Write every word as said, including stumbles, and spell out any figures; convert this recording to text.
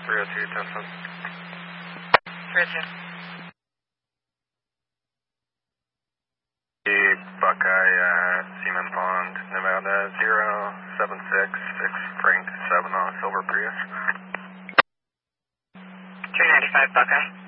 three oh two, Tesla. three oh two. Buckeye, uh, Seaman Pond, Nevada, zero seven six six Frank seven on Silver Prius. three ninety-five Buckeye.